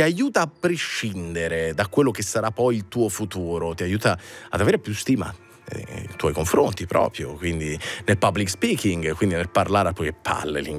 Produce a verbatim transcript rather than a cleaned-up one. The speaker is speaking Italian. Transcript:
ti aiuta a prescindere da quello che sarà poi il tuo futuro, ti aiuta ad avere più stima nei tuoi confronti proprio, quindi nel public speaking, quindi nel parlare, poi che palle